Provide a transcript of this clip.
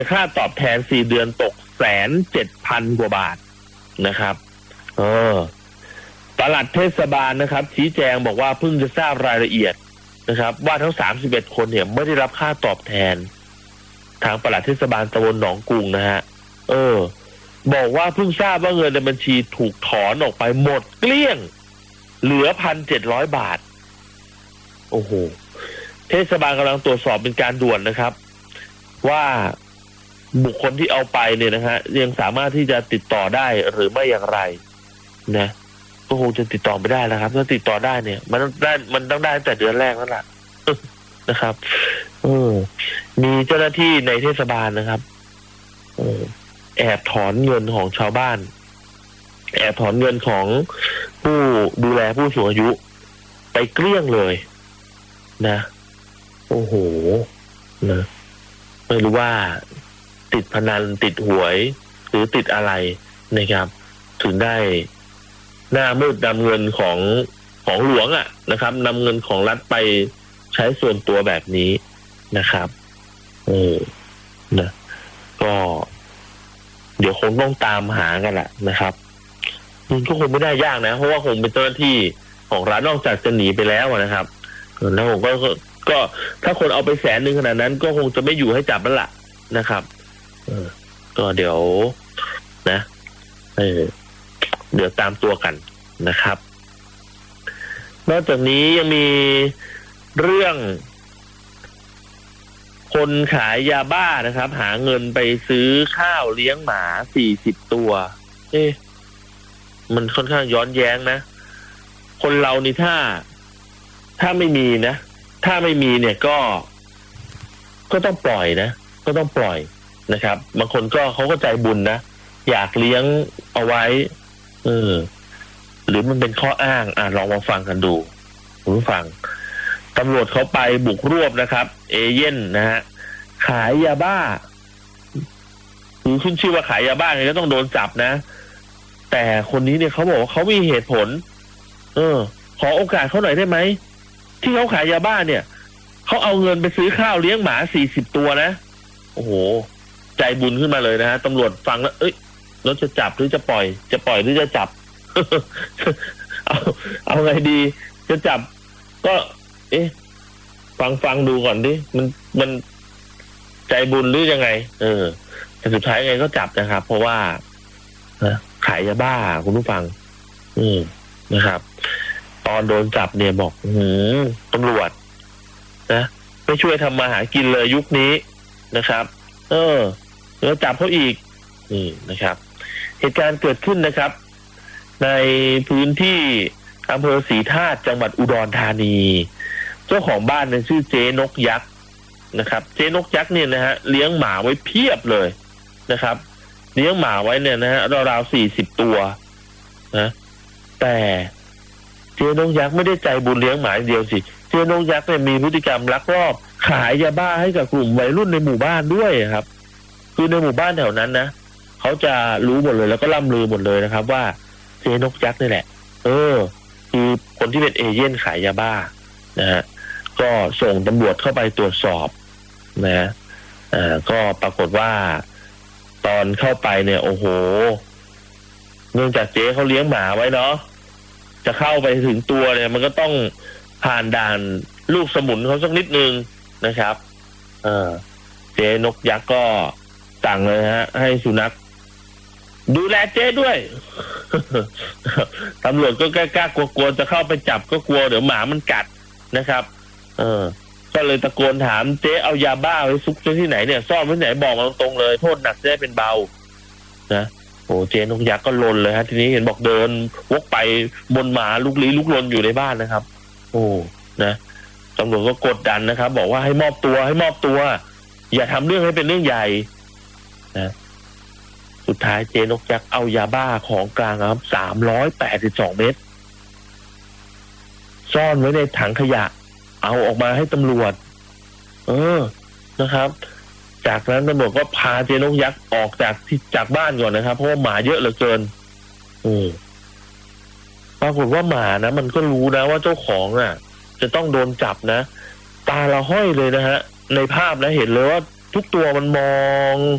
ค่าตอบแทน4 เดือนตก107,000 กว่าบาทนะครับปลัดเทศบาลนะครับชี้แจงบอกว่าเพิ่งจะทราบรายละเอียดนะครับว่าทั้ง31 คนเนี่ยไม่ได้รับค่าตอบแทนทางปลัดเทศบาลตำบลหนองกรุงนะฮะบอกว่าเพิ่งทราบว่าเงินในบัญชีถูกถอนออกไปหมดเกลี้ยงเหลือ 1,700 บาทโอ้โหเทศบาลกำลังตรวจสอบเป็นการด่วนนะครับว่าบุคคลที่เอาไปเนี่ยนะฮะยังสามารถที่จะติดต่อได้หรือไม่อย่างไรนะก็คงจะติดต่อไม่ได้แล้วครับถ้าติดต่อได้เนี่ยมันต้องได้ตั้งแต่เดือนแรกแล้วล่ะนะครับมีเจ้าหน้าที่ในเทศบาลนะครับแอบถอนเงินของชาวบ้านแอบถอนเงินของผู้ดูแลผู้สูงอายุไปเกลี้ยงเลยนะโอ้โหนะไม่รู้ว่าติดพนันติดหวยหรือติดอะไรนะครับถึงได้หน้ามืดนำเงินของหลวงนะครับนำเงินของรัฐไปใช้ส่วนตัวแบบนี้นะครับนะก็เดี๋ยวคงต้องตามหากันแหละนะครับมันก็คงไม่ได้ยากนะเพราะว่าคงเป็นเจ้าหน้าที่ของรัฐนอกจากจะหนีไปแล้วนะครับแล้วผมก็ถ้าคนเอาไป100,000ขนาดนั้นก็คงจะไม่อยู่ให้จับแล้วล่ะนะครับก็เดี๋ยวนะเดี๋ยวตามตัวกันนะครับนอกจากนี้ยังมีเรื่องคนขายยาบ้านะครับหาเงินไปซื้อข้าวเลี้ยงหมา40 ตัวมันค่อนข้างย้อนแย้งนะคนเรานี่ถ้าไม่มีนะถ้าไม่มีเนี่ยก็ต้องปล่อยนะก็ต้องปล่อยนะครับบางคนเขาก็ใจบุญนะอยากเลี้ยงเอาไว้หรือมันเป็นข้ออ้างลองมาฟังกันดูคุณผู้ฟังตำรวจเขาไปบุกรวบนะครับเอเย่นนะฮะขายยาบ้าคือขึ้นชื่อว่าขายยาบ้าไงก็ต้องโดนจับนะแต่คนนี้เนี่ยเขาบอกว่าเขามีเหตุผลขอโอกาสเขาหน่อยได้ไหมที่เขาขายยาบ้าเนี่ยเขาเอาเงินไปซื้อข้าวเลี้ยงหมา40 ตัวนะโอ้โหใจบุญขึ้นมาเลยนะฮะตำรวจฟังแล้วเราจะจับหรือจะปล่อยหรือจะจับ เอาไงดีจะจับก็ฟังดูก่อนดิมันใจบุญหรือยังไงแต่สุดท้ายไงก็จับนะครับเพราะว่าขายยาบ้าคุณผู้ฟังนะครับตอนโดนจับเนี่ยบอกตำรวจนะไม่ช่วยทำมาหากินเลยยุคนี้นะครับแล้วจับเขาอีกนี่นะครับเหตุการณ์เกิดขึ้นนะครับในพื้นที่อำเภอศรีธาตุจังหวัดอุดรธานีเจ้าของบ้านเนี่ยชื่อเจ๊นกยักษ์นะครับเจ๊นกยักษ์เนี่ยนะฮะเลี้ยงหมาไว้เพียบเลยนะครับเลี้ยงหมาไว้เนี่ยนะฮะราวๆ40 ตัวนะแต่เจ๊นกยักษ์ไม่ได้ใจบุญเลี้ยงหมาอย่างเดียวสิเจ๊นกยักษ์เนี่ยมีพฤติกรรมลักลอบขายยาบ้าให้กับกลุ่มวัยรุ่นในหมู่บ้านด้วยครับคือในหมู่บ้านแถวนั้นนะเขาจะรู้หมดเลยแล้วก็ล่ำลือหมดเลยนะครับว่าเจ๊นกยักษ์นี่แหละคือคนที่เป็นเอเย่นขายยาบ้านะฮะก็ส่งตำรวจเข้าไปตรวจสอบนะก็ปรากฏว่าตอนเข้าไปเนี่ยโอ้โหเนื่องจากเจ๊เขาเลี้ยงหมาไว้เนาะจะเข้าไปถึงตัวเนี่ยมันก็ต้องผ่านด่านลูกสมุนเขาสักนิดนึงนะครับเจ๊นกยักษ์ก็สั่งเลยฮะให้สุนัขดูแลเจ๊ด้วย ตำรวจก็กล้ากลัวจะเข้าไปจับก็กลัวเดี๋ยวหมามันกัดนะครับก็เลยตะโกนถามเจ๊เอายาบ้าไว้ซุกไว้ที่ไหนเนี่ยซ่อนไว้ที่ไหนบอกมาตรงๆเลยโทษหนักจะได้เป็นเบานะโอ้เจ๊นกยักษ์ก็ลนเลยฮะทีนี้เห็นบอกเดินวกไปบนหมาลุกลี้ลุกลนอยู่ในบ้านนะครับโอ้นะตำรวจก็กดดันนะครับบอกว่าให้มอบตัวอย่าทำเรื่องให้เป็นเรื่องใหญ่นะสุดท้ายเจ๊นกยักษ์เอายาบ้าของกลางครับ382 เม็ดซ่อนไว้ในถังขยะเอาออกมาให้ตำรวจนะครับจากนั้นตำรวจก็พาเจ๊นกยักษ์ออกจากบ้านก่อนนะครับเพราะว่าหมาเยอะเหลือเกินปรากฏว่าหมานะมันก็รู้นะว่าเจ้าของจะต้องโดนจับนะตาละห้อยเลยนะฮะในภาพนะเห็นเลยว่าทุกตัวมันมอง